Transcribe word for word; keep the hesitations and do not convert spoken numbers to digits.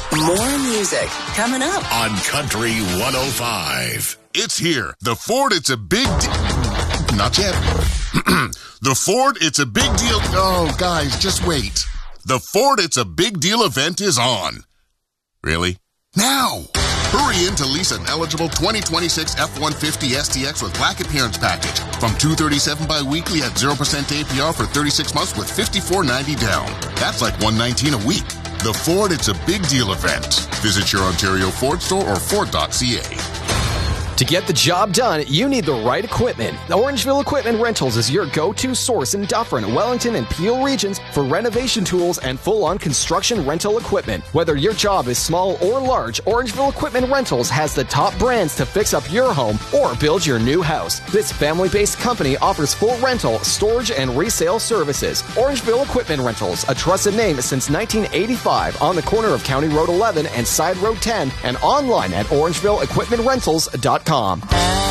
More music coming up on Country one oh five. It's here. The Ford It's a Big Deal. Not yet. The Ford It's a Big Deal. Oh, guys, just wait. The Ford It's a Big Deal event is on. Really? Now! Hurry in to lease an eligible twenty twenty-six F one fifty S T X with Black Appearance Package from two hundred thirty-seven dollars bi-weekly at zero percent A P R for thirty-six months with fifty-four ninety down. That's like one hundred nineteen dollars a week. The Ford It's a Big Deal event. Visit your Ontario Ford store or Ford dot C A. To get the job done, you need the right equipment. Orangeville Equipment Rentals is your go-to source in Dufferin, Wellington, and Peel regions for renovation tools and full-on construction rental equipment. Whether your job is small or large, Orangeville Equipment Rentals has the top brands to fix up your home or build your new house. This family-based company offers full rental, storage, and resale services. Orangeville Equipment Rentals, a trusted name since nineteen eighty-five, on the corner of County Road eleven and Side Road ten, and online at orangeville equipment rentals dot com.